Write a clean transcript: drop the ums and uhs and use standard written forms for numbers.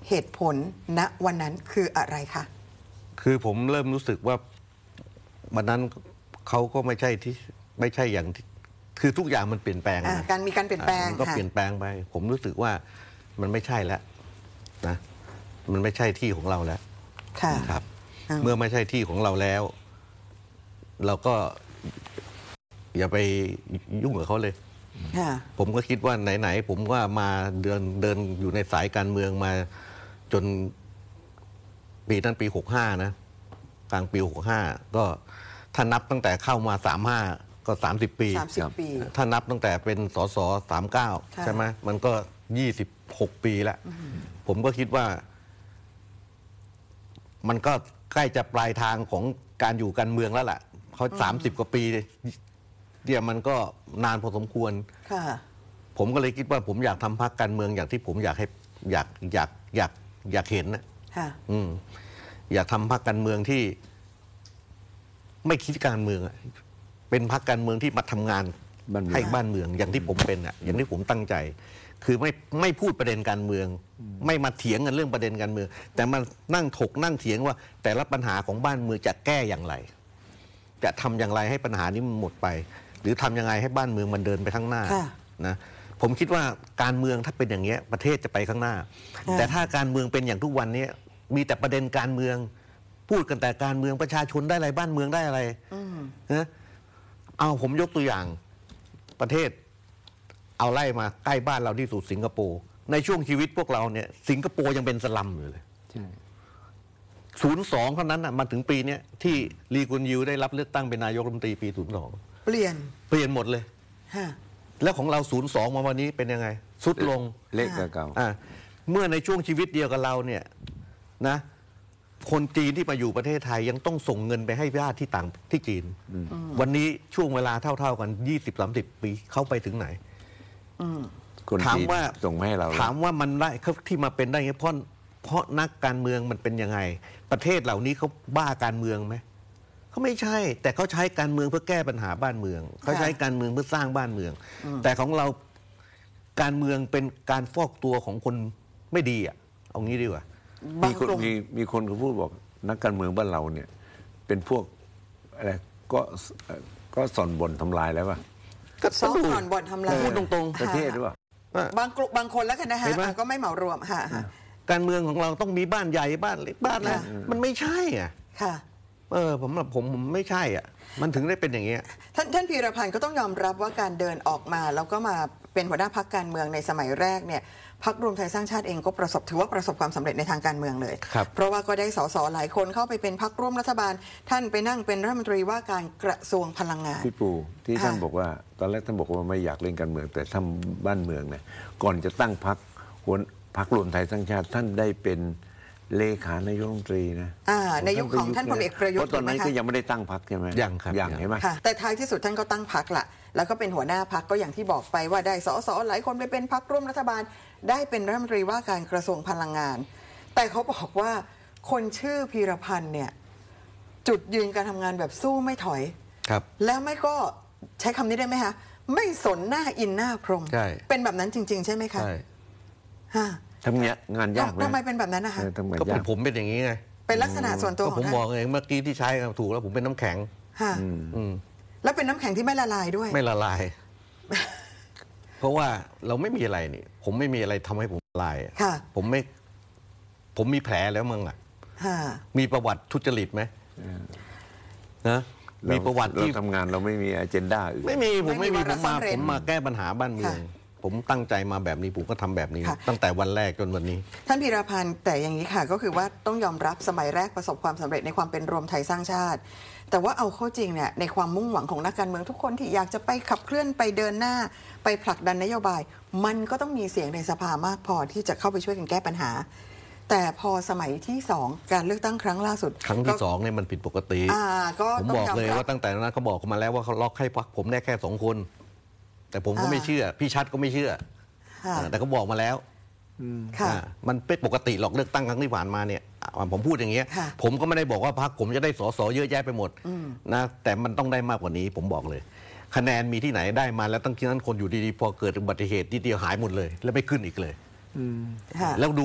เหตุผลณวันนั้นคืออะไรคะคือผมเริ่มรู้สึกว่าวันนั้นเขาก็ไม่ใช่อย่างที่คือทุกอย่างมันเปลี่ยนแปลงมีการเปลี่ยนแปลงก็เปลี่ยนแปลงไปผมรู้สึกว่ามันไม่ใช่แล้วนะมันไม่ใช่ที่ของเราแล้วครับเมื่อไม่ใช่ที่ของเราแล้ว เราก็อย่าไปยุ่งกับเขาเลยผมก็คิดว่าไหนๆผมว่ามาเดินอยู่ในสายการเมืองมาจนปีนั้นปี65นะกลางปี65ก็ถ้านับตั้งแต่เข้ามา35ก็30 ปีถ้านับตั้งแต่เป็นสส39ใช่ไหมมันก็26 ปีแล้วผมก็คิดว่ามันก็ใกล้จะปลายทางของการอยู่การเมืองแล้วแหละเขา30 กว่าปีเนี่ยมันก็นานพอสมควรผมก็เลยคิดว่าผมอยากทำพรรคการเมืองอย่างที่ผมอยากเห็นนะอยากทำพรรคการเมืองที่ไม่คิดการเมืองเป็นพรรคการเมืองที่มาทำงานให้บ้านเมืองอย่างที่ผมเป็นอย่างที่ผมตั้งใจคือไม่พูดประเด็นการเมืองไม่มาเถียงกันเรื่องประเด็นการเมืองแต่มันนั่งถกนั่งเถียงว่าแต่ละปัญหาของบ้านเมืองจะแก้อย่างไรจะทำอย่างไรให้ปัญหานี้มันหมดไปหรือทำยังไงให้บ้านเมืองมันเดินไปข้างหน้านะผมคิดว่าการเมืองถ้าเป็นอย่างเงี้ยประเทศจะไปข้างหน้าแต่ถ้าการเมืองเป็นอย่างทุกวันนี้มีแต่ประเด็นการเมืองพูดกันแต่การเมืองประชาชนได้อะไรบ้านเมืองได้อะไรนะเอาผมยกตัวอย่างประเทศเอาไล่มาใกล้บ้านเราที่สุดสิงคโปร์ในช่วงชีวิตพวกเราเนี่ยสิงคโปร์ยังเป็นสลัมอยู่เลย02เท่านั้นมาถึงปีนี้ที่ลีกุนยิวได้รับเลือกตั้งเป็นนายกรัฐมนตรีปี02เปลี่ยนหมดเลยแล้วของเรา02มาวันนี้เป็นยังไงสุดลงเล็กเก่าเมื่อในช่วงชีวิตเดียวกับเราเนี่ยนะคนจีนที่มาอยู่ประเทศไทยยังต้องส่งเงินไปให้ญาติที่จีนวันนี้ช่วงเวลาเท่ากัน20-30 ปีเข้าไปถึงไหนถามว่าส่งให้เราถามว่ามันได้ที่มาเป็นได้ไงเพราะนักการเมืองมันเป็นยังไงประเทศเหล่านี้เขาบ้าการเมืองไหมเขาไม่ใช่แต่เขาใช้การเมืองเพื่อแก้ปัญหาบ้านเมืองเขาใช้การเมืองเพื่อสร้างบ้านเมืองแต่ของเราการเมืองเป็นการฟอกตัวของคนไม่ดีเอางี้ดีกว่ามีคนเขาพูดบอกนักการเมืองบ้านเราเนี่ยเป็นพวกอะไรก็สอนบ่นทำลายแล้วป่ะก็สอนบ่นทำลายพูดตรงๆประเทศหรือเปล่าบางคนแล้วกันนะฮะก็ไม่เหมารวมค่ะการเมืองของเราต้องมีบ้านใหญ่บ้านเล็กบ้านอะไรมันไม่ใช่ค่ะผมไม่ใช่มันถึงได้เป็นอย่างเงี้ยท่านพีรพันธ์ก็ต้องยอมรับว่าการเดินออกมาแล้วก็มาเป็นหัวหน้าพรรคการเมืองในสมัยแรกเนี่ยพรรครวมไทยสร้างชาติเองก็ถือว่าประสบความสำเร็จในทางการเมืองเลยเพราะว่าก็ได้สสหลายคนเข้าไปเป็นพรรคร่วมรัฐบาลท่านไปนั่งเป็นรัฐมนตรีว่าการกระทรวงพลังงานพี่ปูที่ท่านบอกว่าตอนแรกท่านบอกว่าไม่อยากเล่นการเมืองแต่ทำบ้านเมืองเนี่ยก่อนจะตั้งพรรครวมไทยสร้างชาติท่านได้เป็นเลขานายกรัฐมนตรีนะในยุคของท่านพลเอกประยุทธ์เพราะตอนนั้นก็ยังไม่ได้ตั้งพรรคใช่ไหมยังครับยังใช่ไหมแต่ท้ายที่สุดท่านก็ตั้งพรรคละแล้วก็เป็นหัวหน้าพรรคก็อย่างที่บอกไปว่าได้สสหลายคนไปเป็นพรรคร่วมรัฐบาลได้เป็นรัฐมนตรีว่าการกระทรวงพลังงานแต่เขาบอกว่าคนชื่อพีรพันธ์เนี่ยจุดยืนการทำงานแบบสู้ไม่ถอยครับแล้วไม่ก็ใช้คำนี้ได้ไหมคะไม่สนหน้าอินหน้าพรหมเป็นแบบนั้นจริงๆใช่ไหมคะใช่ทำงานยากไหมทำไมเป็นแบบนั้นนะคะก็ผมเป็นอย่างนี้ไงเป็นลักษณะส่วนตัวของผมบอกเองเมื่อกี้ที่ใช้ถูกแล้วผมเป็นน้ำแข็งแล้วเป็นน้ำแข็งที่ไม่ละลายด้วยไม่ละลายเพราะว่าเราไม่มีอะไรนี่ผมไม่มีอะไรทำให้ผมละลายผมมีแผลแล้วมึงมีประวัติทุจริตไหมนะมีประวัติที่ทำงานเราไม่มีอเจนดาไม่มีผมมาแก้ปัญหาบ้านเมืองผมตั้งใจมาแบบนี้ผมก็ทำแบบนี้ตั้งแต่วันแรกจนวันนี้ท่านพีรพันธ์แต่อย่างนี้ค่ะก็คือว่าต้องยอมรับสมัยแรกประสบความสำเร็จในความเป็นรวมไทยสร้างชาติแต่ว่าเอาเข้าจริงเนี่ยในความมุ่งหวังของนักการเมืองทุกคนที่อยากจะไปขับเคลื่อนไปเดินหน้าไปผลักดันนโยบายมันก็ต้องมีเสียงในสภามากพอที่จะเข้าไปช่วยกันแก้ปัญหาแต่พอสมัยที่2การเลือกตั้งครั้งล่าสุดครั้งที่2เนี่ยมันผิดปกติผมบอกเลยว่าตั้งแต่นั้นเขาบอกมาแล้วว่าเขาล็อกให้พรรคผมได้แค่2 คนแต่ผมก็ไม่เชื่อพี่ชัดก็ไม่เชื่อแต่เขาบอกมาแล้วมันเป็นปกติหรอกเลือกตั้งครั้งที่ผ่านมาเนี่ยผมพูดอย่างเงี้ยผมก็ไม่ได้บอกว่าพรรคผมจะได้สสเยอะแยะไปหมดนะแต่มันต้องได้มากกว่านี้ผมบอกเลยคะแนนมีที่ไหนได้มาแล้วตั้งที่นั้นคนอยู่ดีๆพอเกิดอุบัติเหตุนิดเดียวหายหมดเลยแล้วไม่ขึ้นอีกเลยแล้วดู